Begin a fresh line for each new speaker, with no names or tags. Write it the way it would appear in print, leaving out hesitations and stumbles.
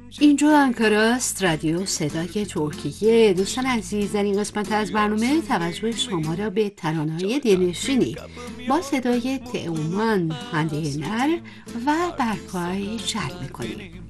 اینجا انکاراست، رادیو صدای ترکیه. دوستان عزیز، در این قسمت از برنامه توجه شما را به ترانه‌های دلنشینی با صدای تئومان هنده نر و برپای جلب می‌کنیم.